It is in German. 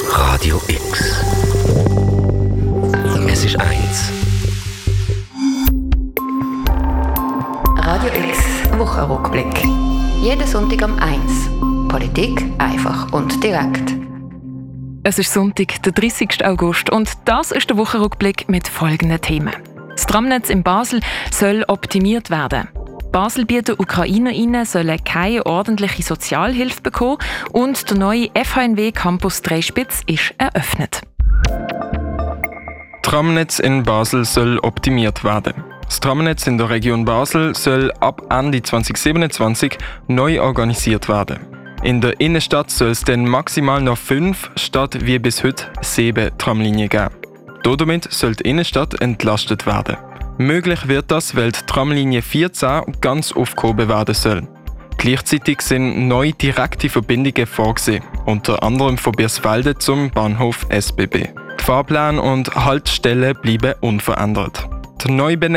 Radio X. Es ist 1. Radio X Wochenrückblick. Jeden Sonntag um 1. Politik einfach und direkt. Es ist Sonntag, der 30. August und das ist der Wochenrückblick mit folgenden Themen. Das Tramnetz in Basel soll optimiert werden. Baselbieter UkrainerInnen sollen keine ordentliche Sozialhilfe bekommen und der neue FHNW Campus Dreispitz ist eröffnet. Tramnetz in Basel soll optimiert werden. Das Tramnetz in der Region Basel soll ab Ende 2027 neu organisiert werden. In der Innenstadt soll es dann maximal noch 5 statt wie bis heute 7 Tramlinien geben. Damit soll die Innenstadt entlastet werden. Möglich wird das, weil die Tramlinie 14 ganz aufgehoben werden soll. Gleichzeitig sind neue direkte Verbindungen vorgesehen, unter anderem von Birsfelde zum Bahnhof SBB. Die Fahrpläne und Haltestellen bleiben unverändert. Die neue